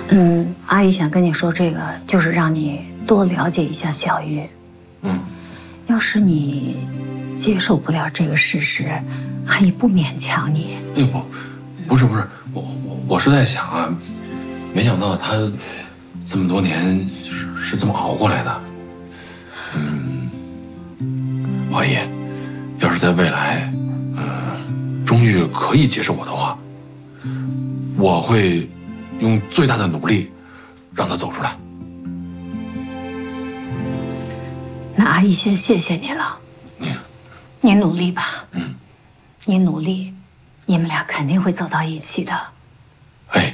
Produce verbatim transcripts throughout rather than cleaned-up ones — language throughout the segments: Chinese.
嗯，阿姨想跟你说这个，就是让你多了解一下小玉。 嗯， 要是你接受不了这个事实，阿姨不勉强你。 哎不，不是不是，我我我是在想啊，没想到他这么多年是是这么熬过来的。嗯，阿姨，要是在未来，嗯、呃，钟玉可以接受我的话，我会用最大的努力让他走出来。 那阿姨先谢谢你了。 嗯， 你努力吧。 嗯， 你努力，你们俩肯定会走到一起的。 哎，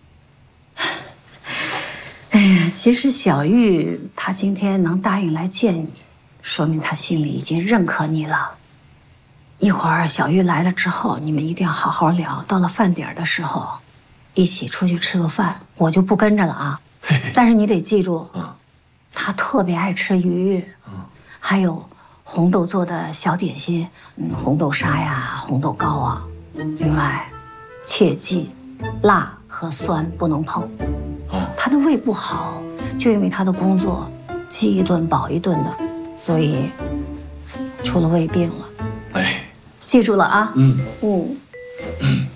哎呀，其实小玉她今天能答应来见你，说明她心里已经认可你了。一会儿小玉来了之后，你们一定要好好聊。到了饭点的时候，一起出去吃个饭，我就不跟着了啊。但是你得记住， 嗯， 她特别爱吃鱼，嗯，还有红豆做的小点心，嗯，红豆沙呀，红豆糕啊。另外，切记辣和酸不能碰。 哦， 她的胃不好，就因为她的工作，饥一顿饱一顿的，所以出了胃病了。 哎， 记住了啊。 嗯嗯。 嗯。